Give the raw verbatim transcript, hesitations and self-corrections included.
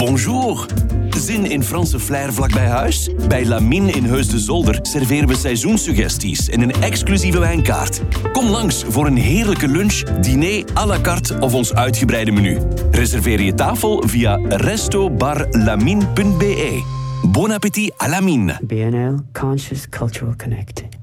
Bonjour. Zin in Franse flair vlak bij huis? Bij Lamine in Heus de Zolder serveren we seizoensuggesties en een exclusieve wijnkaart. Kom langs voor een heerlijke lunch, diner à la carte of ons uitgebreide menu. Reserveer je tafel via resto bar lamine punt be. Bon appétit à Lamine. B N L Conscious Cultural Connect.